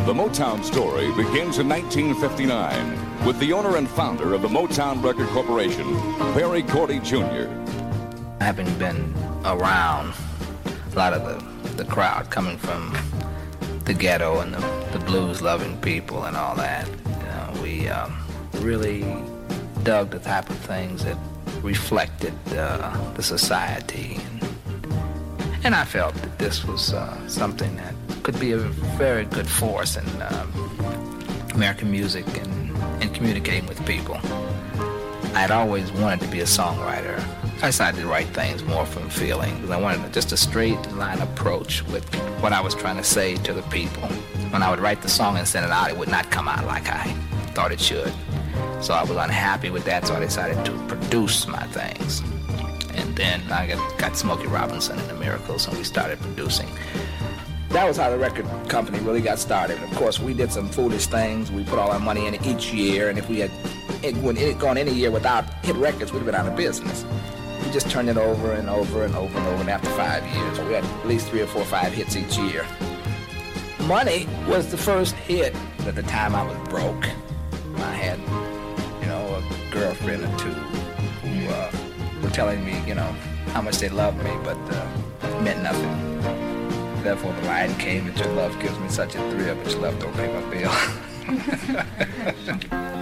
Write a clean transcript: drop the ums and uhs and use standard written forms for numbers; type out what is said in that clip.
The Motown story begins in 1959 with the owner and founder of the Motown Record Corporation, Berry Gordy Jr. Having been around a lot of the crowd coming from the ghetto and the blues-loving people and all that, we really dug the type of things that reflected the society. And I felt that this was something that could be a very good force in American music and communicating with people. I'd always wanted to be a songwriter. I decided to write things more from feeling, because I wanted just a straight line approach with what I was trying to say to the people. When I would write the song and send it out, it would not come out like I thought it should. So I was unhappy with that, so I decided to produce my things. And then I got Smokey Robinson and the Miracles, and we started producing. That was how the record company really got started. Of course, we did some foolish things. We put all our money in it each year, and if we had gone any year without hit records, we'd have been out of business. We just turned it over and over and over and over, and after 5 years, we had at least 3 or 4 or 5 hits each year. Money was the first hit. At the time, I was broke. I had, a girlfriend or two who were telling me, how much they loved me, but it meant nothing. Therefore, the line came that your love gives me such a thrill, but your love don't pay my bill.